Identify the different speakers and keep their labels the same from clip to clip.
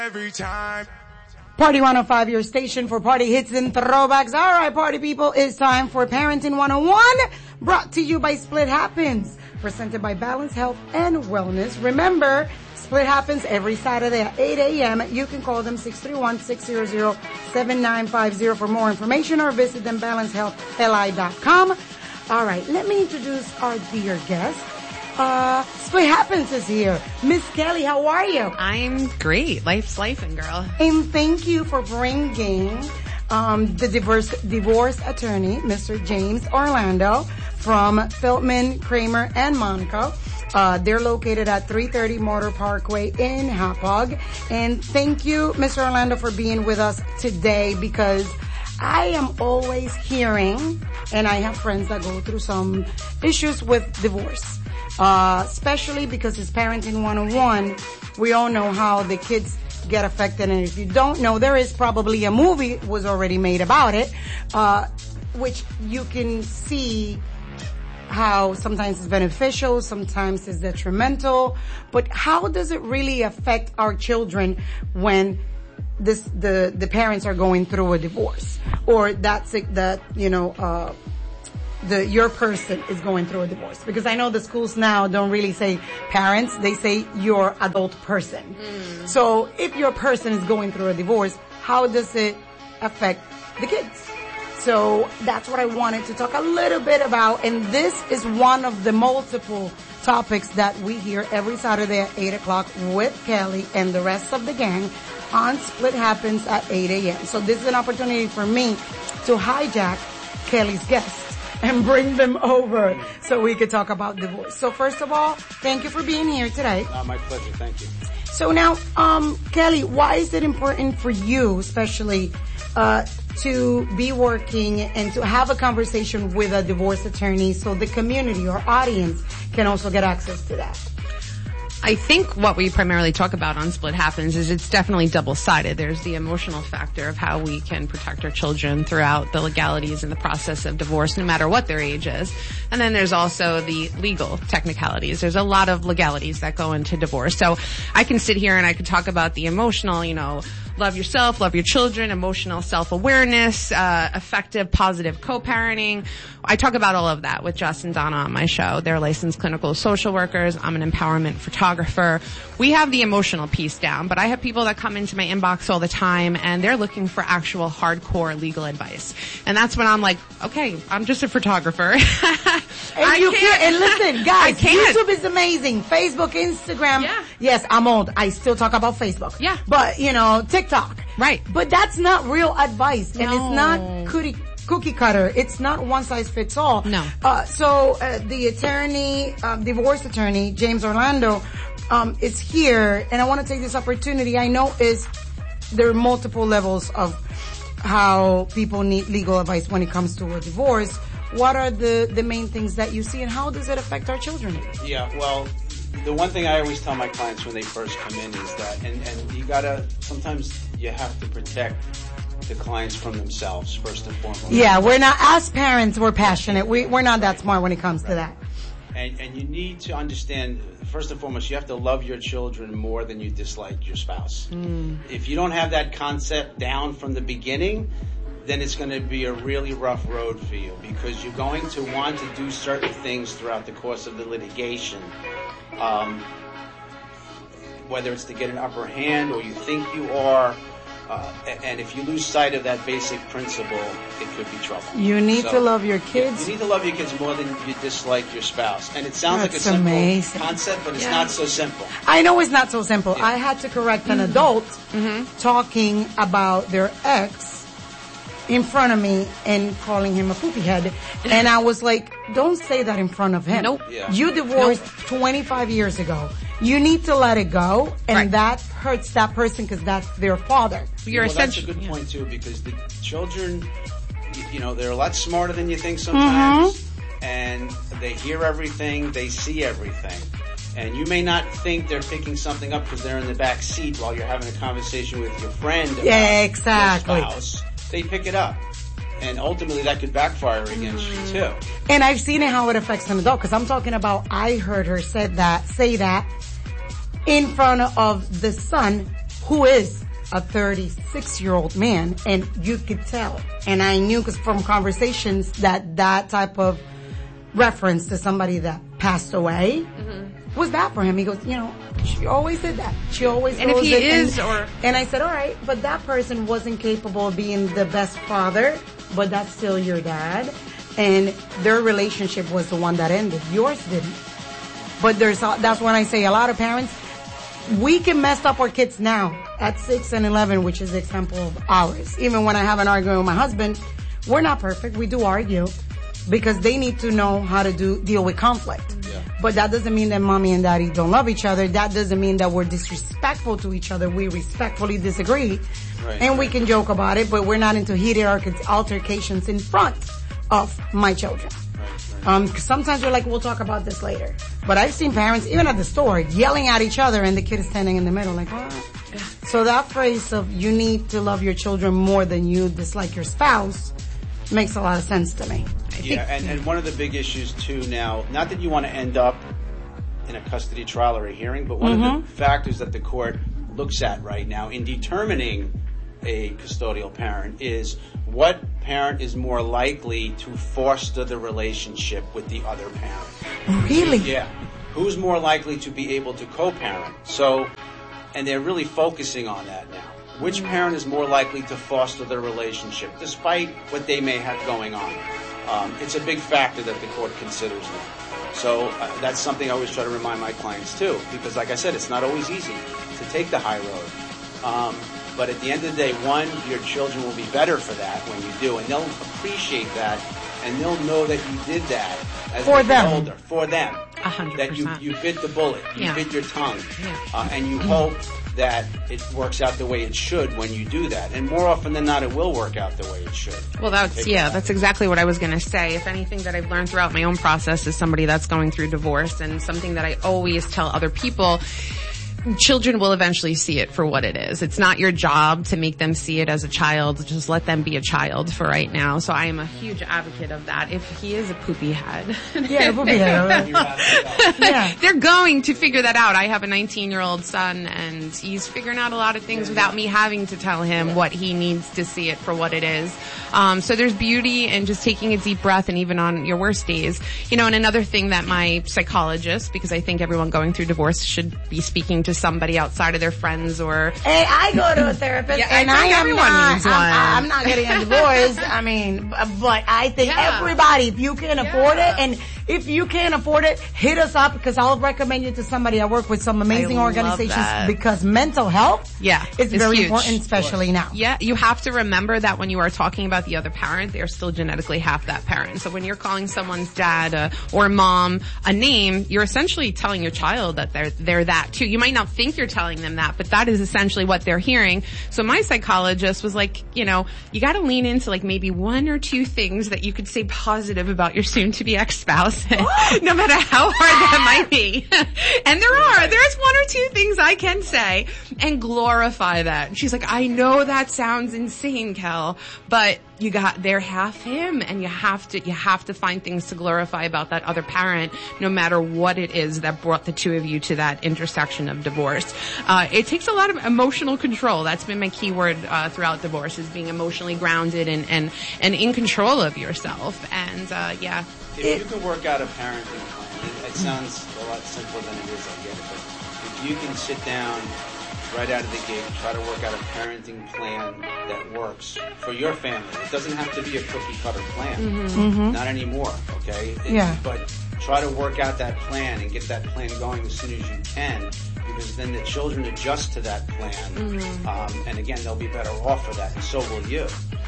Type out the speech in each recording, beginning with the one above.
Speaker 1: Every time.
Speaker 2: Party 105, your station for party hits and throwbacks. All right, party people, it's time for Parenting 101, brought to you by Split Happens, presented by Balance Health and Wellness. Remember, Split Happens every Saturday at 8 a.m. You can call them 631-600-7950 for more information or visit them balancehealthli.com. All right, let me introduce our dear guest. Split Happens is here. Miss Kelly, how are you?
Speaker 3: I'm great. Life's lifing, girl.
Speaker 2: And thank you for bringing the divorce attorney, Mr. James Orlando, from Feldman, Kramer, and Monaco. They're located at 330 Motor Parkway in Hauppauge. And thank you, Mr. Orlando, for being with us today, because I am always hearing, and I have friends that go through some issues with divorce. Especially because it's Parenting 101, we all know how the kids get affected. And if you don't know, there is probably a movie was already made about it, which you can see how sometimes it's beneficial, sometimes it's detrimental. But how does it really affect our children when the parents are going through a divorce, or your person is going through a divorce? Because I know the schools now don't really say parents, they say your adult person. So if your person is going through a divorce, how does it affect the kids? So that's what I wanted to talk a little bit about, and this is one of the multiple topics that we hear every Saturday at 8 o'clock with Kelly and the rest of the gang on Split Happens at 8 a.m. So this is an opportunity for me to hijack Kelly's guests and bring them over so we could talk about divorce. So first of all, thank you for being here today.
Speaker 4: My pleasure. Thank you.
Speaker 2: So now, Kelly, why is it important for you, especially, to be working and to have a conversation with a divorce attorney so the community or audience can also get access to that?
Speaker 3: I think what we primarily talk about on Split Happens is it's definitely double-sided. There's the emotional factor of how we can protect our children throughout the legalities and the process of divorce, no matter what their age is. And then there's also the legal technicalities. There's a lot of legalities that go into divorce. So I can sit here and I can talk about the emotional, love yourself, love your children, emotional self-awareness, effective, positive co-parenting. I talk about all of that with Jess and Donna on my show. They're licensed clinical social workers. I'm an empowerment photographer. We have the emotional piece down, but I have people that come into my inbox all the time and they're looking for actual hardcore legal advice. And that's when I'm like, okay, I'm just a photographer.
Speaker 2: And listen, guys, YouTube is amazing. Facebook, Instagram.
Speaker 3: Yeah.
Speaker 2: Yes, I'm old. I still talk about Facebook.
Speaker 3: Yeah.
Speaker 2: But, TikTok.
Speaker 3: Right.
Speaker 2: But that's not real advice. And
Speaker 3: No.
Speaker 2: it's not cookie cutter. It's not one size fits all.
Speaker 3: No.
Speaker 2: So the attorney, divorce attorney, James Orlando, is here. And I want to take this opportunity. I know there are multiple levels of how people need legal advice when it comes to a divorce. What are the main things that you see, and how does it affect our children?
Speaker 4: Yeah, well, the one thing I always tell my clients when they first come in is that, and sometimes you have to protect the clients from themselves, first and foremost.
Speaker 2: Yeah, we're not, as parents, we're passionate. We're not that smart when it comes to that.
Speaker 4: And you need to understand, first and foremost, you have to love your children more than you dislike your spouse. If you don't have that concept down from the beginning, then it's going to be a really rough road for you, because you're going to want to do certain things throughout the course of the litigation, whether it's to get an upper hand or you think you are, and if you lose sight of that basic principle, it could be trouble.
Speaker 2: You need to love your kids.
Speaker 4: You need to love your kids more than you dislike your spouse. And it sounds like a simple concept, but it's not so simple.
Speaker 2: I know it's not so simple. Yeah. I had to correct an adult talking about their ex in front of me and calling him a poopy head. And I was like, don't say that in front of him.
Speaker 3: Nope.
Speaker 4: Yeah.
Speaker 2: You divorced 25 years ago. You need to let it go, and that hurts that person because that's their father.
Speaker 4: That's a good point too, because the children, they're a lot smarter than you think sometimes, and they hear everything, they see everything. And you may not think they're picking something up because they're in the back seat while you're having a conversation with your friend about your spouse. They pick it up. And ultimately that could backfire against you too.
Speaker 2: And I've seen it how it affects an adult, because I'm talking about, I heard her say that in front of the son who is a 36-year-old man, and you could tell. And I knew because from conversations that type of reference to somebody that passed away was bad for him. He goes, she always did that. She always
Speaker 3: And if
Speaker 2: goes
Speaker 3: he
Speaker 2: it,
Speaker 3: is,
Speaker 2: and I said, all right, but that person wasn't capable of being the best father, but that's still your dad. And their relationship was the one that ended. Yours didn't. But that's when I say a lot of parents, we can mess up our kids now at 6 and 11, which is the example of ours. Even when I have an argument with my husband, we're not perfect. We do argue because they need to know how to deal with conflict. Yeah. But that doesn't mean that mommy and daddy don't love each other. That doesn't mean that we're disrespectful to each other. We respectfully disagree. Right, and we can joke about it, but we're not into heated altercations in front of my children. Cause sometimes we're like, we'll talk about this later. But I've seen parents, even at the store, yelling at each other and the kid is standing in the middle like, what? So that phrase of you need to love your children more than you dislike your spouse makes a lot of sense to me.
Speaker 4: Yeah, and one of the big issues too now, not that you want to end up in a custody trial or a hearing, but one of the factors that the court looks at right now in determining a custodial parent is what parent is more likely to foster the relationship with the other parent.
Speaker 2: Really?
Speaker 4: Yeah. Who's more likely to be able to co-parent? So, and they're really focusing on that now. Which parent is more likely to foster the relationship, despite what they may have going on? It's a big factor that the court considers now. So that's something I always try to remind my clients too, because like I said, it's not always easy to take the high road. But at the end of the day, one, your children will be better for that when you do, and they'll appreciate that, and they'll know that you did that as they get older. For them.
Speaker 3: 100%.
Speaker 4: That you bit the bullet, you bit your tongue, and you hope that it works out the way it should when you do that. And more often than not, it will work out the way it should.
Speaker 3: Well, that's exactly what I was going to say. If anything that I've learned throughout my own process is somebody that's going through divorce, and something that I always tell other people, children will eventually see it for what it is. It's not your job to make them see it as a child. Just let them be a child for right now. So I am a huge advocate of that. If he is a poopy head.
Speaker 2: Yeah, a poopy head.
Speaker 3: Yeah. They're going to figure that out. I have a 19-year-old son, and he's figuring out a lot of things without me having to tell him what he needs to see it for what it is. So there's beauty in just taking a deep breath, and even on your worst days. And another thing that my psychologist, because I think everyone going through divorce should be speaking to somebody outside of their friends or...
Speaker 2: Hey, I go to a therapist, and I'm not getting a divorce. I mean, but I think everybody, if you can afford it, and if you can't afford it, hit us up, because I'll recommend you to somebody. I work with some amazing organizations because mental health is very huge. Important, especially now.
Speaker 3: Yeah, you have to remember that when you are talking about the other parent, they are still genetically half that parent. So when you're calling someone's dad or mom a name, you're essentially telling your child that they're that too. You might not think you're telling them that, but that is essentially what they're hearing. So my psychologist was like, you got to lean into like maybe one or two things that you could say positive about your soon-to-be ex-spouse, no matter how hard that might be. And there's one or two things I can say and glorify that. And she's like, I know that sounds insane, Kel, but they're half him, and you have to find things to glorify about that other parent, no matter what it is that brought the two of you to that intersection of divorce. It takes a lot of emotional control. That's been my key word throughout divorce, is being emotionally grounded and in control of yourself. And
Speaker 4: if you can work out a parenting plan, it sounds a lot simpler than it is, I get it, but if you can sit down right out of the gate and try to work out a parenting plan that works for your family. It doesn't have to be a cookie cutter plan. Not anymore, okay? But try to work out that plan and get that plan going as soon as you can, because then the children adjust to that plan. And again, they'll be better off for that, and so will you.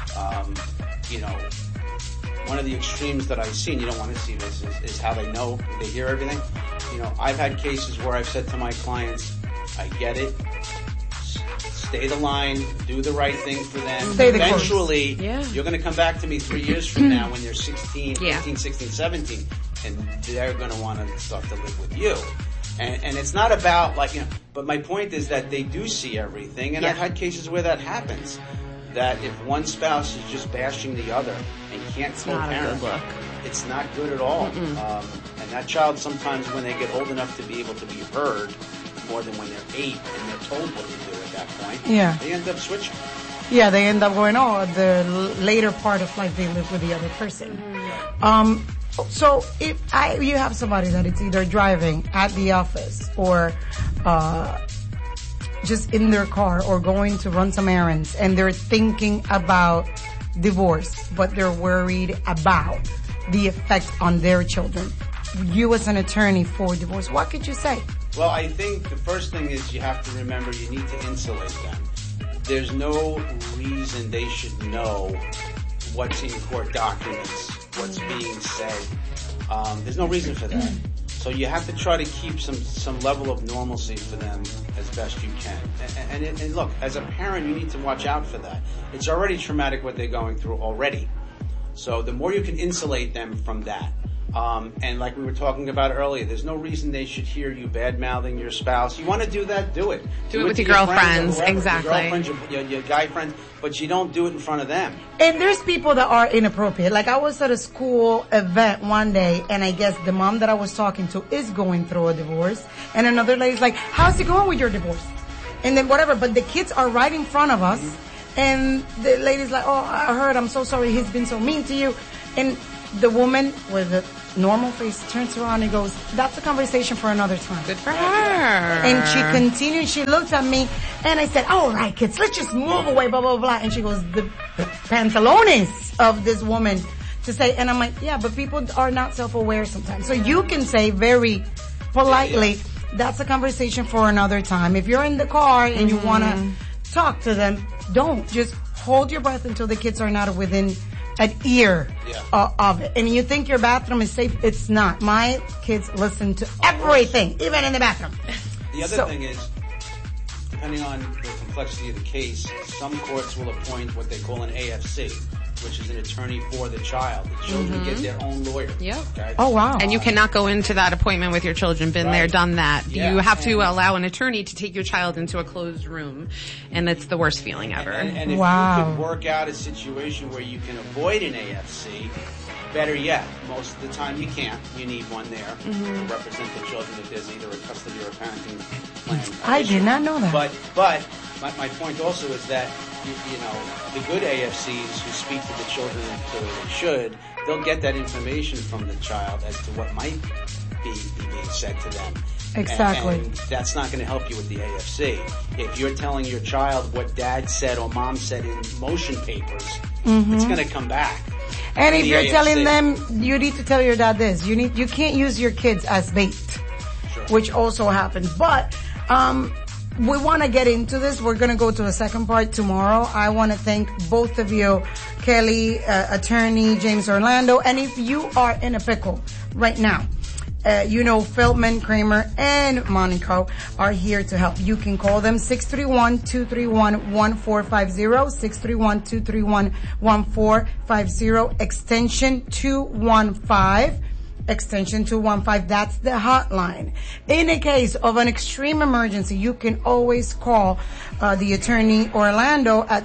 Speaker 4: One of the extremes that I've seen, you don't want to see this, is how they hear everything. I've had cases where I've said to my clients, I get it. Stay the line. Do the right thing for them. Eventually, you're going to come back to me 3 years from now when they're 16, 15, 16, 17, and they're going to want to start to live with you. And it's not about but my point is that they do see everything, and I've had cases where that happens. That if one spouse is just bashing the other and can't co-parent, it's not good at all. And that child sometimes, when they get old enough to be able to be heard, more than when they're 8 and they're told what to do at that point.
Speaker 2: Yeah.
Speaker 4: They end up switching.
Speaker 2: Yeah, they end up going, the later part of life they live with the other person. So if you have somebody that it's either driving at the office or just in their car or going to run some errands and they're thinking about divorce, but they're worried about the effect on their children. You as an attorney for divorce, what could you say?
Speaker 4: Well, I think the first thing is you have to remember you need to insulate them. There's no reason they should know what's in court documents, what's being said. There's no reason for that. So you have to try to keep some level of normalcy for them as best you can. And look, as a parent, you need to watch out for that. It's already traumatic what they're going through already. So the more you can insulate them from that. And like we were talking about earlier, there's no reason they should hear you bad-mouthing your spouse. You want to do that, do it.
Speaker 3: Do it with your girlfriends, exactly.
Speaker 4: Your girlfriends, your guy friends, but you don't do it in front of them.
Speaker 2: And there's people that are inappropriate. Like I was at a school event one day, and I guess the mom that I was talking to is going through a divorce, and another lady's like, how's it going with your divorce? And then whatever, but the kids are right in front of us, and the lady's like, oh, I heard, I'm so sorry, he's been so mean to you. And the woman with a normal face turns around and goes, that's a conversation for another time.
Speaker 3: Good for her.
Speaker 2: And she continued, she looked at me, and I said, all right, kids, let's just move away, blah, blah, blah. And she goes, the pantalones of this woman to say, and I'm like, yeah, but people are not self-aware sometimes. So you can say very politely, that's a conversation for another time. If you're in the car and you want to talk to them, don't. Just hold your breath until the kids are not within an ear of it. And you think your bathroom is safe, it's not. My kids listen to everything, even in the bathroom.
Speaker 4: The other thing is, depending on the complexity of the case, some courts will appoint what they call an AFC, which is an attorney for the child. The children get their own lawyer.
Speaker 3: Yep.
Speaker 4: Okay?
Speaker 2: Oh, wow.
Speaker 3: And you cannot go into that appointment with your children, been there, done that.
Speaker 4: Yeah.
Speaker 3: You have to allow an attorney to take your child into a closed room, and that's the worst feeling ever.
Speaker 4: And if you could work out a situation where you can avoid an AFC, better yet. Most of the time you can't. You need one there to represent the children if there's either a custody or a parenting plan.
Speaker 2: I did not know that.
Speaker 4: But my point also is that you know, the good AFCs who speak to the children the way they should, they'll get that information from the child as to what might be being said to them.
Speaker 2: Exactly.
Speaker 4: And that's not going to help you with the AFC. If you're telling your child what dad said or mom said in motion papers, it's going to come back.
Speaker 2: And if you're telling them, you need to tell your dad this. You can't use your kids as bait, which also happens. But, we want to get into this. We're going to go to a second part tomorrow. I want to thank both of you, Kelly, attorney James Orlando. And if you are in a pickle right now, you know, Feldman, Kramer, and Monaco are here to help. You can call them 631-231-1450, 631-231-1450, extension 215. Extension 215, that's the hotline. In a case of an extreme emergency, you can always call the attorney Orlando at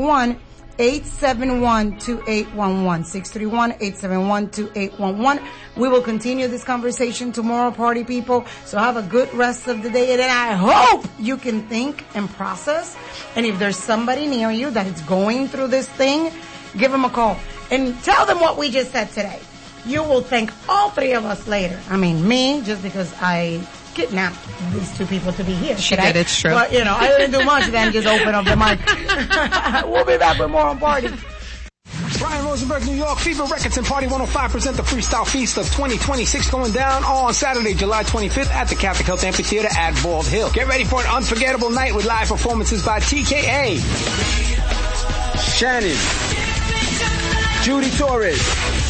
Speaker 2: 631-871-2811, 631-871-2811. We will continue this conversation tomorrow, party people. So have a good rest of the day, and I hope you can think and process. And if there's somebody near you that is going through this thing, give them a call and tell them what we just said today. You will thank all three of us later. I mean, me, just because I kidnapped these two people to be here.
Speaker 3: She did, it's true.
Speaker 2: But, you know, I didn't do much then just open up the mic. We'll be back with more on Party.
Speaker 1: Brian Rosenberg, New York. Fever Records and Party 105 present the Freestyle Feast of 2026 going down on Saturday, July 25th at the Catholic Health Amphitheater at Bald Hill. Get ready for an unforgettable night with live performances by TKA, Shannon, Judy Torres,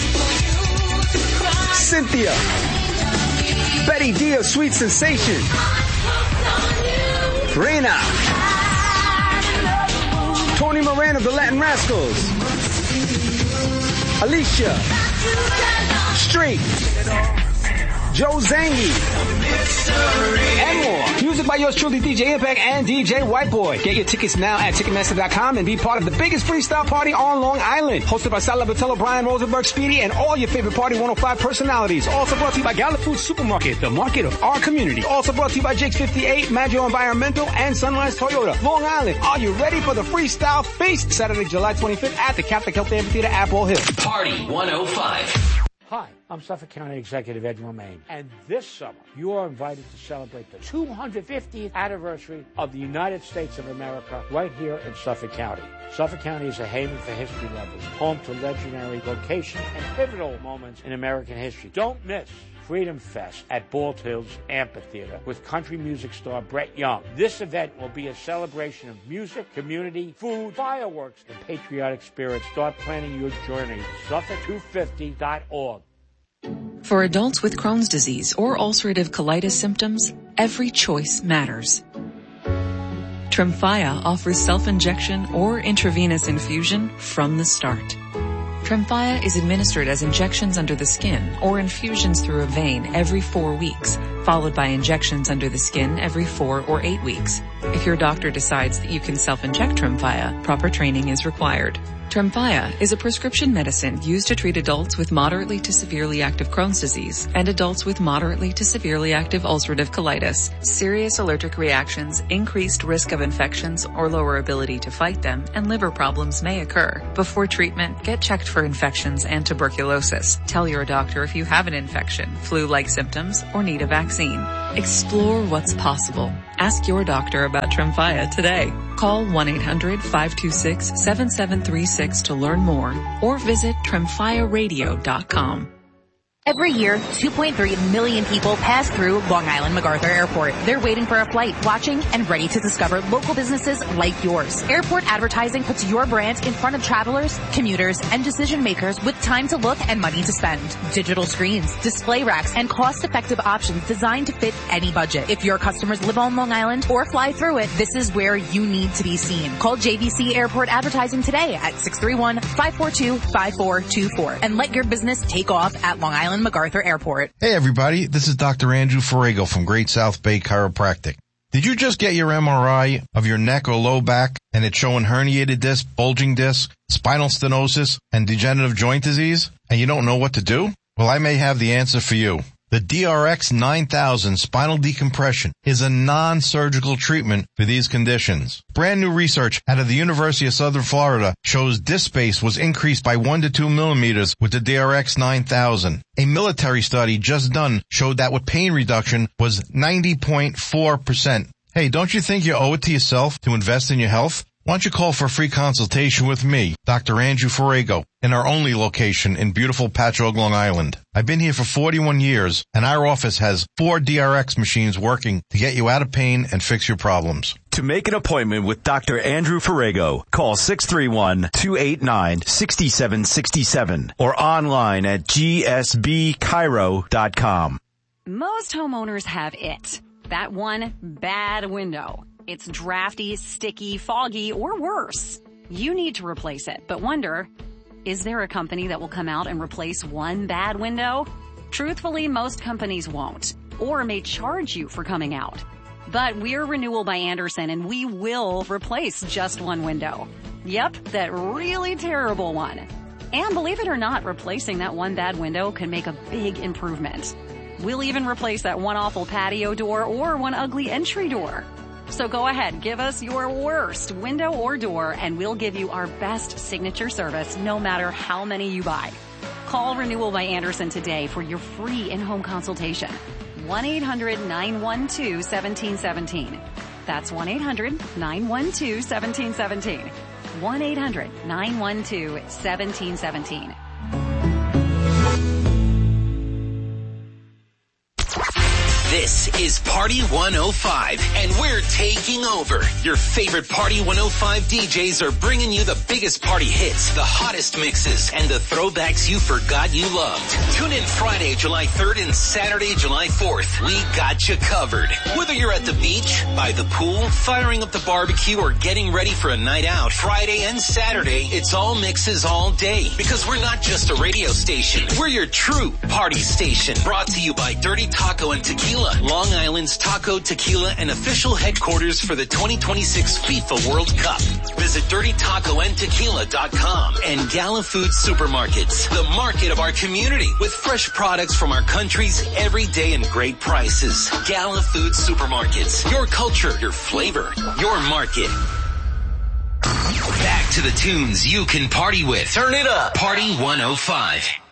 Speaker 1: Cynthia, Betty D of Sweet Sensation, Reina, Tony Moran of the Latin Rascals, Alicia, Street, Joe Zangi, and more. Music by yours truly, DJ Impact and DJ Whiteboy. Get your tickets now at Ticketmaster.com and be part of the biggest freestyle party on Long Island. Hosted by Sal Levitello, Brian Rosenberg, Speedy, and all your favorite Party 105 personalities. Also brought to you by Gallup Food Supermarket, the market of our community. Also brought to you by Jake's 58, Maggio Environmental, and Sunrise Toyota. Long Island, are you ready for the Freestyle Feast? Saturday, July 25th at the Catholic Health Amphitheater at Ball Hill.
Speaker 5: Party 105.
Speaker 6: Hi, I'm Suffolk County Executive Ed Romaine, and this summer you are invited to celebrate the 250th anniversary of the United States of America right here in Suffolk County. Suffolk County is a haven for history lovers, home to legendary locations and pivotal moments in American history. Don't miss Freedom Fest at Bald Hills Amphitheater with country music star Brett Young. This event will be a celebration of music, community, food, fireworks, and patriotic spirit. Start planning your journey. Suffolk250.org.
Speaker 7: For adults with Crohn's disease or ulcerative colitis symptoms, every choice matters. Tremfya offers self-injection or intravenous infusion from the start. Tremfya is administered as injections under the skin or infusions through a vein every 4 weeks, followed by injections under the skin every 4 or 8 weeks. If your doctor decides that you can self-inject Tremfya, proper training is required. Tremfya is a prescription medicine used to treat adults with moderately to severely active Crohn's disease and adults with moderately to severely active ulcerative colitis. Serious allergic reactions, increased risk of infections or lower ability to fight them, and liver problems may occur. Before treatment, get checked for infections and tuberculosis. Tell your doctor if you have an infection, flu-like symptoms, or need a vaccine. Explore what's possible. Ask your doctor about Tremfya today. Call 1-800-526-7736 to learn more or visit TremfyaRadio.com.
Speaker 8: Every year, 2.3 million people pass through Long Island MacArthur Airport. They're waiting for a flight, watching, and ready to discover local businesses like yours. Airport advertising puts your brand in front of travelers, commuters, and decision makers with time to look and money to spend. Digital screens, display racks, and cost-effective options designed to fit any budget. If your customers live on Long Island or fly through it, this is where you need to be seen. Call JVC Airport Advertising today at 631-542-5424 and let your business take off at Long Island MacArthur Airport.
Speaker 9: Hey everybody, this is Dr. Andrew Ferrago from Great South Bay Chiropractic. Did you just get your MRI of your neck or low back and it's showing herniated disc, bulging disc, spinal stenosis, and degenerative joint disease, and you don't know what to do? Well, I may have the answer for you. The DRX 9000 spinal decompression is a non-surgical treatment for these conditions. Brand new research out of the University of Southern Florida shows disc space was increased by 1 to 2 millimeters with the DRX 9000. A military study just done showed that with pain reduction was 90.4%. Hey, don't you think you owe it to yourself to invest in your health? Why don't you call for a free consultation with me, Dr. Andrew Ferrago, in our only location in beautiful Patchogue, Long Island. I've been here for 41 years, and our office has 4 DRX machines working to get you out of pain and fix your problems.
Speaker 10: To make an appointment with Dr. Andrew Ferrago, call 631-289-6767 or online at gsbchiro.com.
Speaker 11: Most homeowners have it. That one bad window. It's drafty, sticky, foggy, or worse. You need to replace it, but wonder, is there a company that will come out and replace one bad window? Truthfully, most companies won't, or may charge you for coming out. But we're Renewal by Andersen, and we will replace just one window. Yep, that really terrible one. And believe it or not, replacing that one bad window can make a big improvement. We'll even replace that one awful patio door or one ugly entry door. So go ahead, give us your worst window or door, and we'll give you our best signature service no matter how many you buy. Call Renewal by Andersen today for your free in-home consultation. 1-800-912-1717. That's 1-800-912-1717. 1-800-912-1717.
Speaker 5: This is Party 105, and we're taking over. Your favorite Party 105 DJs are bringing you the biggest party hits, the hottest mixes, and the throwbacks you forgot you loved. Tune in Friday, July 3rd and Saturday, July 4th. We got you covered. Whether you're at the beach, by the pool, firing up the barbecue, or getting ready for a night out, Friday and Saturday, it's all mixes all day. Because we're not just a radio station. We're your true party station. Brought to you by Dirty Taco and Tequila, Long Island's taco, tequila, and official headquarters for the 2026 FIFA World Cup. Visit DirtyTacoandTequila.com and Gala Food Supermarkets, the market of our community, with fresh products from our country's every day and great prices. Gala Food Supermarkets, your culture, your flavor, your market. Back to the tunes you can party with. Turn it up. Party 105.